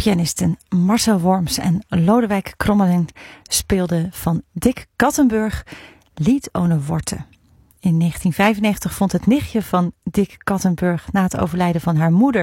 Pianisten Marcel Worms en Lodewijk Krommelin speelden van Dick Kattenburg Lied ohne Worte. In 1995 vond het nichtje van Dick Kattenburg na het overlijden van haar moeder